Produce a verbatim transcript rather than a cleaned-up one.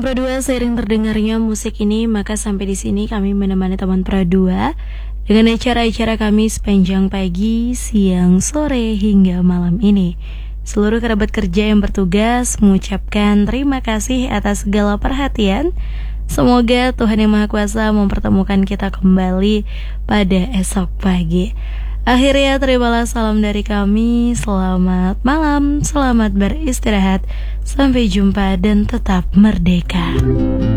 Pradua, seiring terdengarnya musik ini, maka sampai di sini kami menemani teman Pradua dengan acara-acara kami sepanjang pagi, siang, sore hingga malam ini. Seluruh kerabat kerja yang bertugas mengucapkan terima kasih atas segala perhatian. Semoga Tuhan Yang Maha Kuasa mempertemukan kita kembali pada esok pagi. Akhirnya terimalah salam dari kami. Selamat malam, selamat beristirahat. Sampai jumpa dan tetap merdeka.